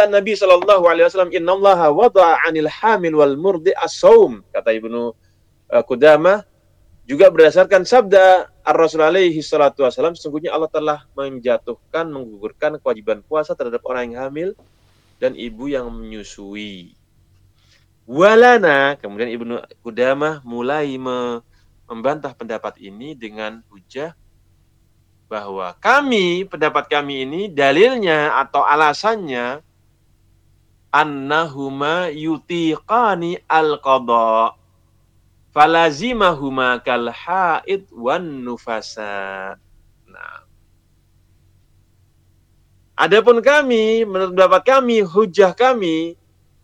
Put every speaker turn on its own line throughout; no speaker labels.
sabda Nabi sallallahu alaihi wasallam, "Innallaha wada'a 'anil hamil wal murdi as-shaum." Kata Ibnu Qudamah, juga berdasarkan sabda Ar-Rasul alaihi salatu wasallam, sesungguhnya Allah telah menjatuhkan, menggugurkan kewajiban puasa terhadap orang yang hamil dan ibu yang menyusui. Walana, kemudian Ibnu Qudamah mulai membantah pendapat ini dengan hujah bahwa pendapat kami ini dalilnya atau alasannya annahuma yutiqani al-qada falazimahuma kal haid wan nufasa. Nah, adapun menurut pendapat kami, hujah kami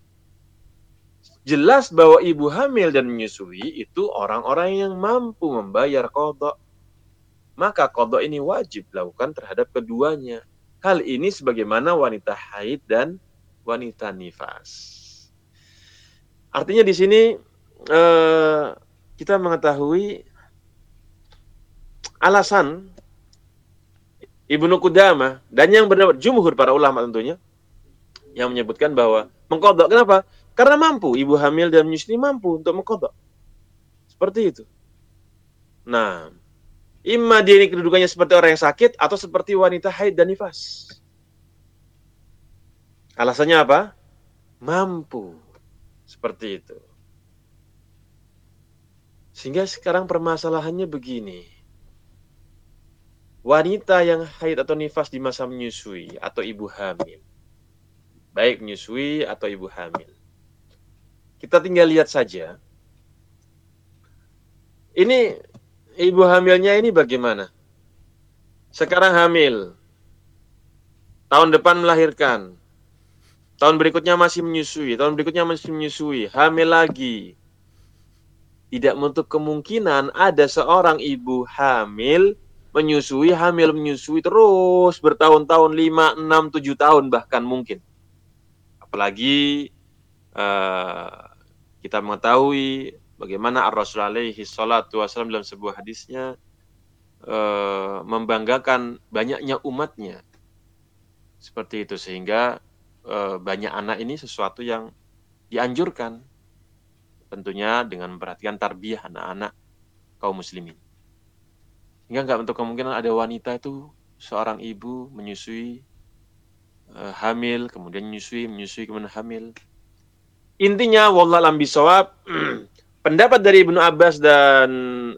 jelas bahwa ibu hamil dan menyusui itu orang-orang yang mampu membayar qada. Maka qada ini wajib dilakukan terhadap keduanya. Hal ini sebagaimana wanita haid dan wanita nifas. Artinya di sini kita mengetahui alasan Ibnu Qudamah dan yang benar jumhur para ulama tentunya yang menyebutkan bahwa mengqada. Kenapa? Karena mampu, ibu hamil dan menyusui mampu untuk mengqada. Seperti itu. Nah, imma dia ini kedudukannya seperti orang yang sakit atau seperti wanita haid dan nifas. Alasannya apa? Mampu. Seperti itu. Sehingga sekarang permasalahannya begini. Wanita yang haid atau nifas di masa menyusui atau ibu hamil. Baik menyusui atau ibu hamil. Kita tinggal lihat saja. Ini ibu hamilnya ini bagaimana? Sekarang hamil. Tahun depan melahirkan. Tahun berikutnya masih menyusui. Tahun berikutnya masih menyusui. Hamil lagi. Tidak menutup kemungkinan ada seorang ibu hamil menyusui terus bertahun-tahun, 5, 6, 7 tahun bahkan mungkin. Apalagi kita mengetahui bagaimana Ar-Rasul alaihi salatu wasallam dalam sebuah hadisnya membanggakan banyaknya umatnya. Seperti itu, sehingga banyak anak ini sesuatu yang dianjurkan. Tentunya dengan memperhatikan tarbiyah anak-anak kaum muslimin. Hingga nggak untuk kemungkinan ada wanita itu, seorang ibu menyusui, hamil, kemudian menyusui, kemudian hamil. Intinya, wallahu a'lam bishawab, pendapat dari Ibnu Abbas dan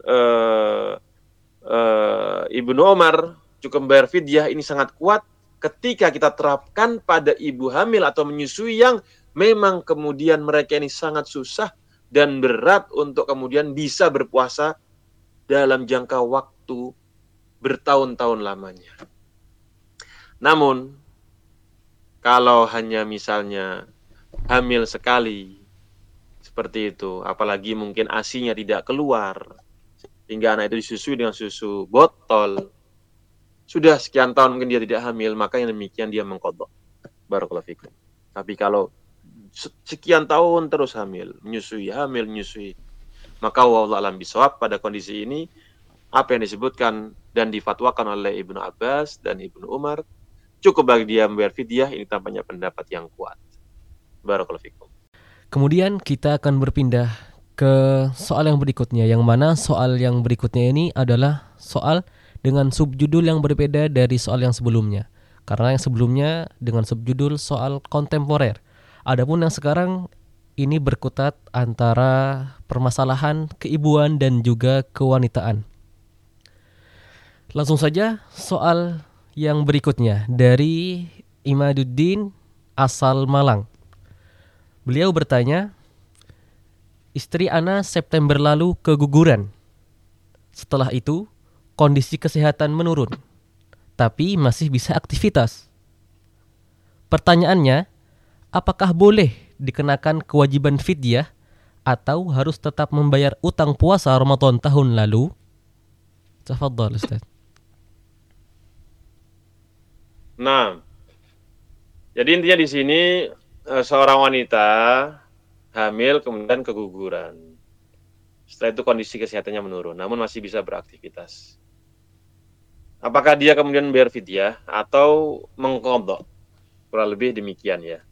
Ibnu Umar cukup bayar fidyah ini sangat kuat ketika kita terapkan pada ibu hamil atau menyusui yang memang kemudian mereka ini sangat susah dan berat untuk kemudian bisa berpuasa dalam jangka waktu bertahun-tahun lamanya. Namun, kalau hanya misalnya hamil sekali, seperti itu, apalagi mungkin ASI-nya tidak keluar, sehingga anak itu disusui dengan susu botol, sudah sekian tahun mungkin dia tidak hamil, maka yang demikian dia mengqadha. Barakallahu fikum. Tapi kalau sekian tahun terus hamil, menyusui, maka wallahu a'lam bishawab, pada kondisi ini apa yang disebutkan dan difatwakan oleh Ibnu Abbas dan Ibnu Umar cukup bagi dia membayar fidyah. Ini tampaknya pendapat yang kuat. Barakallahu fikum.
Kemudian kita akan berpindah ke soal yang berikutnya, yang mana soal yang berikutnya ini adalah soal dengan subjudul yang berbeda dari soal yang sebelumnya. Karena yang sebelumnya dengan subjudul soal kontemporer. Adapun yang sekarang ini berkutat antara permasalahan keibuan dan juga kewanitaan. Langsung saja soal yang berikutnya dari Imaduddin asal Malang. Beliau bertanya, istri Ana September lalu keguguran. Setelah itu kondisi kesehatan menurun, tapi masih bisa aktivitas. Pertanyaannya, apakah boleh dikenakan kewajiban fidyah atau harus tetap membayar utang puasa Ramadan tahun lalu? Tafadhal Ustaz.
Nah, jadi intinya di sini seorang wanita hamil kemudian keguguran. Setelah itu kondisi kesehatannya menurun, namun masih bisa beraktivitas. Apakah dia kemudian membayar fidyah atau mengqadha? Kurang lebih demikian ya.